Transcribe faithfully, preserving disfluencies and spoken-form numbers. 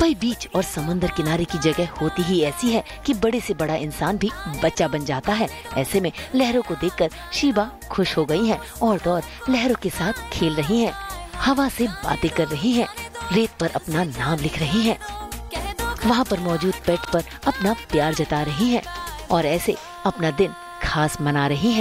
भाई बीच और समंदर किनारे की जगह होती ही ऐसी है कि बड़े से बड़ा इंसान भी बच्चा बन जाता है। ऐसे में लहरों को देखकर शीबा खुश हो गई हैं और तो और लहरों के साथ खेल रही हैं, हवा से बातें कर रही हैं, रेत पर अपना नाम लिख रही हैं, वहाँ पर मौजूद पेट पर अपना प्यार जता रही हैं और ऐसे अपना दिन खास मना रही हैं।